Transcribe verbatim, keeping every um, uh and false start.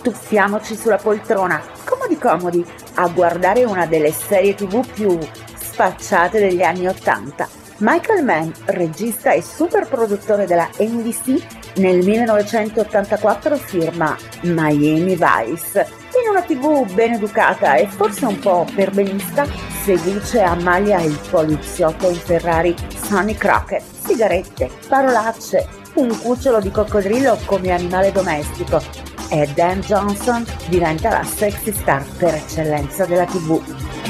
tuffiamoci sulla poltrona, comodi comodi, a guardare una delle serie tivù più sfacciate degli anni Ottanta. Michael Mann, regista e super produttore della N B C, nel millenovecentottantaquattro firma Miami Vice. In una tivù ben educata e forse un po' perbenista, seduce a maglia il poliziotto in Ferrari Sonny Crockett, sigarette, parolacce, un cucciolo di coccodrillo come animale domestico, e Dan Johnson diventa la sexy star per eccellenza della tivù.